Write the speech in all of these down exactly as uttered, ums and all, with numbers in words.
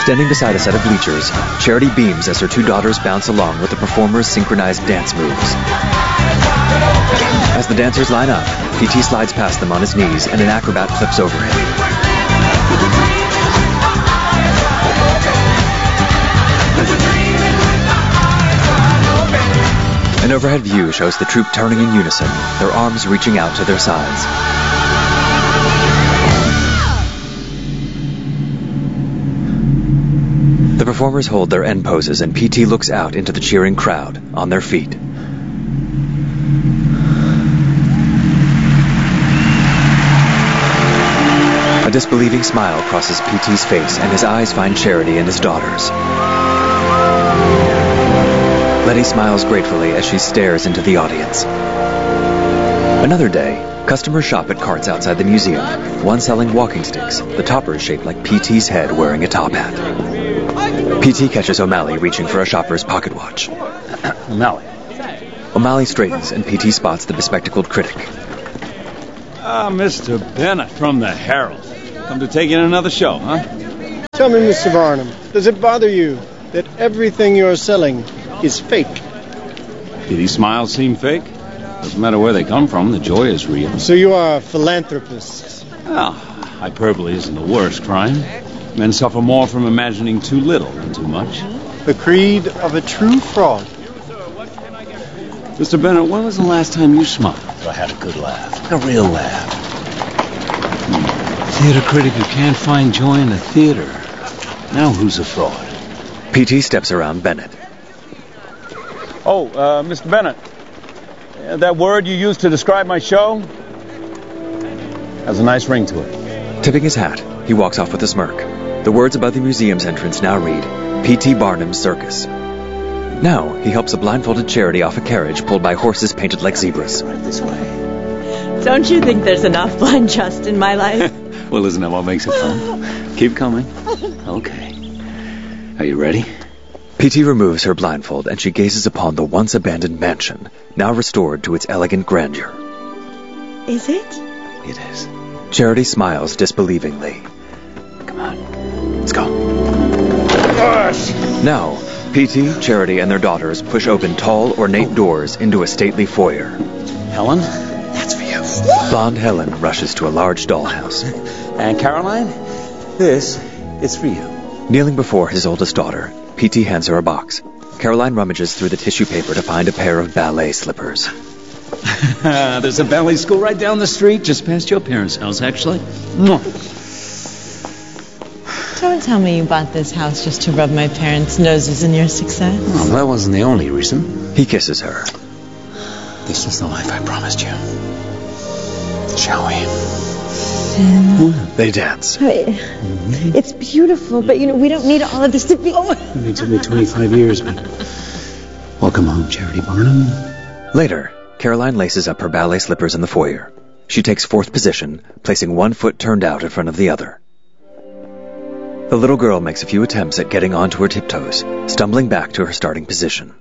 Standing beside a set of bleachers, Charity beams as her two daughters bounce along with the performers' synchronized dance moves. As the dancers line up, P T slides past them on his knees and an acrobat flips over him. An overhead view shows the troupe turning in unison, their arms reaching out to their sides. The performers hold their end poses and P T looks out into the cheering crowd, on their feet. A disbelieving smile crosses P T's face and his eyes find Charity and his daughters. Letty smiles gratefully as she stares into the audience. Another day, customers shop at carts outside the museum, one selling walking sticks, the topper is shaped like P T's head wearing a top hat. P T catches O'Malley reaching for a shopper's pocket watch. O'Malley. O'Malley straightens and P T spots the bespectacled critic. Ah, Mister Bennett from the Herald. Come to take in another show, huh? Tell me, Mister Barnum, does it bother you that everything you're selling is fake? Did these smiles seem fake? Doesn't matter where they come from, the joy is real. So you are a philanthropist? Well, hyperbole isn't the worst crime. Men suffer more from imagining too little than too much. The creed of a true fraud. Mister Bennett, when was the last time you smiled? I had a good laugh. A real laugh. Hmm. Theater critic who can't find joy in the theater. Now who's a fraud? P T steps around Bennett. Oh, uh, Mister Bennett. Uh, that word you used to describe my show has a nice ring to it. Tipping his hat, he walks off with a smirk. The words above the museum's entrance now read, P T Barnum's Circus. Now, he helps a blindfolded Charity off a carriage pulled by horses painted like zebras. Right this way. Don't you think there's enough blind trust in my life? Well, isn't that what makes it fun? Keep coming. Okay. Are you ready? P T removes her blindfold and she gazes upon the once abandoned mansion, now restored to its elegant grandeur. Is it? It is. Charity smiles disbelievingly. Come on. Let's go. Gosh! Now, P T, Charity, and their daughters push open tall, ornate doors into a stately foyer. Helen, that's for you. Blonde Helen rushes to a large dollhouse. And Caroline, this is for you. Kneeling before his oldest daughter, P T hands her a box. Caroline rummages through the tissue paper to find a pair of ballet slippers. There's a ballet school right down the street, just past your parents' house, actually. Don't tell me you bought this house just to rub my parents' noses in your success. Well, that wasn't the only reason. He kisses her. This is the life I promised you. Shall we? Finn. They dance. Mm-hmm. It's beautiful, but you know, we don't need all of this to be... Oh. It took me twenty-five years, but... Welcome home, Charity Barnum. Later, Caroline laces up her ballet slippers in the foyer. She takes fourth position, placing one foot turned out in front of the other. The little girl makes a few attempts at getting onto her tiptoes, stumbling back to her starting position.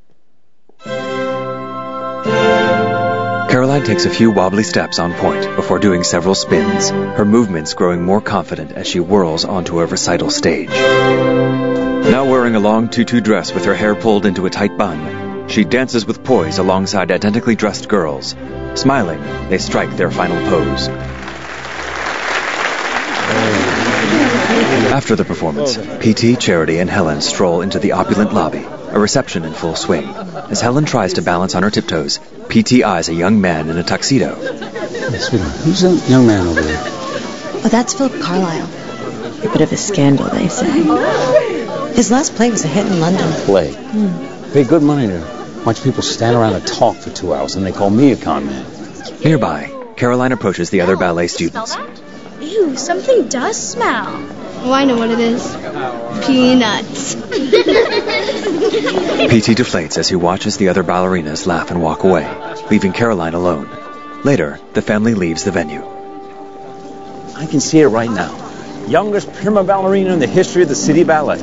Caroline takes a few wobbly steps on point before doing several spins, her movements growing more confident as she whirls onto a recital stage. Now wearing a long tutu dress with her hair pulled into a tight bun, she dances with poise alongside identically dressed girls. Smiling, they strike their final pose. After the performance, P T, Charity, and Helen stroll into the opulent lobby, a reception in full swing. As Helen tries to balance on her tiptoes, P T eyes a young man in a tuxedo. Hey, sweetheart, who's that young man over there? Oh, that's Philip Carlyle. A bit of a scandal, they say. His last play was a hit in London. Play? Hmm. Pay good money to watch people stand around and talk for two hours, and they call me a con man. Nearby, Caroline approaches the other ballet students. Ew, something does smell. Oh, I know what it is. Peanuts. P T deflates as he watches the other ballerinas laugh and walk away, leaving Caroline alone. Later, the family leaves the venue. I can see it right now. Youngest prima ballerina in the history of the City Ballet.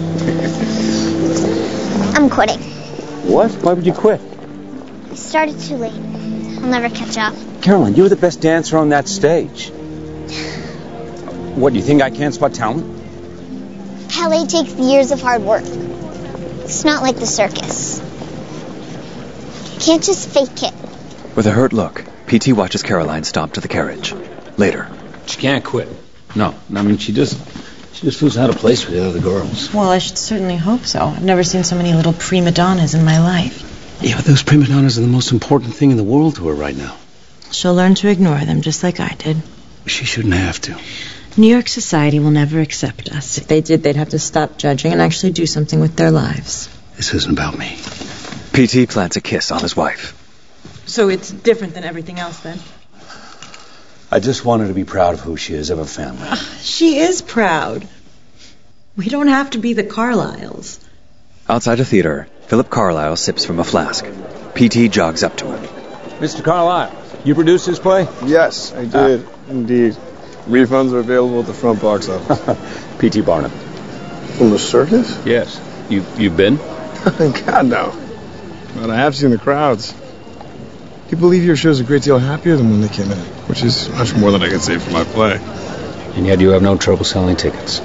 I'm quitting. What? Why would you quit? I started too late. I'll never catch up. Caroline, you're the best dancer on that stage. What, do you think I can't spot talent? Ballet takes years of hard work. It's not like the circus. You can't just fake it. With a hurt look, P T watches Caroline stomp to the carriage. Later. She can't quit. No, I mean, she just... She just feels out of place with the other girls. Well, I should certainly hope so. I've never seen so many little prima donnas in my life. Yeah, but those prima donnas are the most important thing in the world to her right now. She'll learn to ignore them, just like I did. She shouldn't have to. New York society will never accept us. If they did, they'd have to stop judging and actually do something with their lives. This isn't about me. P T plants a kiss on his wife. So it's different than everything else, then? I just want her to be proud of who she is, of her family. Uh, she is proud. We don't have to be the Carlyles. Outside a theater, Philip Carlyle sips from a flask. P T jogs up to him. Mister Carlyle, you produced this play? Yes, I did, ah. indeed. Refunds are available at the front box office. P T Barnum. From the circus? Yes. You, you've been? God, no. But I have seen the crowds. People leave your shows a great deal happier than when they came in, which is much more than I can say for my play. And yet you have no trouble selling tickets.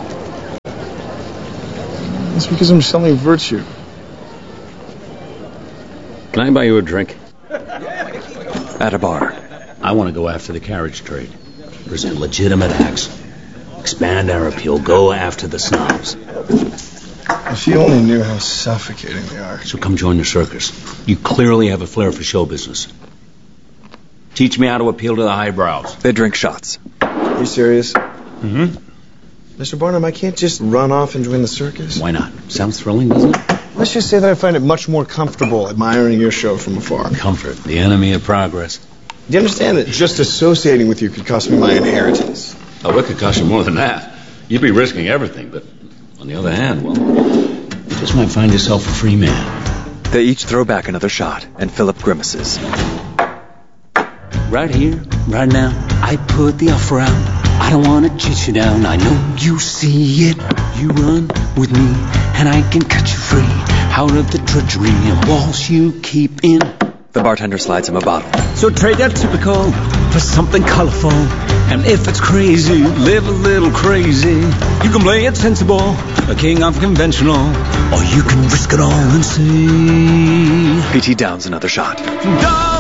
It's because I'm selling virtue. Can I buy you a drink? At a bar. I want to go after the carriage trade. Present legitimate acts. Expand our appeal. Go after the snobs. If you only knew how suffocating they are. So come join the circus. You clearly have a flair for show business. Teach me how to appeal to the highbrows. They drink shots. Are you serious? Mm-hmm. Mister Barnum, I can't just run off and join the circus. Why not? Sounds thrilling, doesn't it? Let's just say that I find it much more comfortable admiring your show from afar. Comfort, the enemy of progress. Do you understand that just associating with you could cost me my inheritance? Oh, it could cost you more than that. You'd be risking everything, but on the other hand, well, you just might find yourself a free man. They each throw back another shot, and Philip grimaces. Right here, right now, I put the offer out. I don't want to chase you down. I know you see it. You run with me, and I can cut you free out of the drudgery and walls you keep in. The bartender slides him a bottle. So trade that typical for something colorful. And if it's crazy, live a little crazy. You can play it sensible, a king of conventional, or you can risk it all and see. P T downs another shot. Go!